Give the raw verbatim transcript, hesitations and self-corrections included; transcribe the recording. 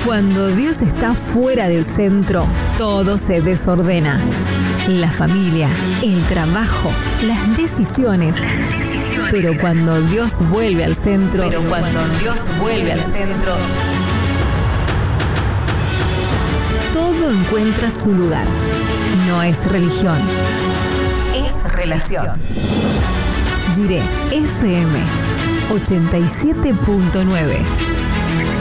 Cuando Dios está fuera del centro, todo se desordena. La familia, el trabajo, las decisiones. Pero cuando Dios vuelve al centro, pero cuando Dios vuelve al centro, todo encuentra su lugar. No es religión, es relación. Jiré F M ochenta y siete punto nueve.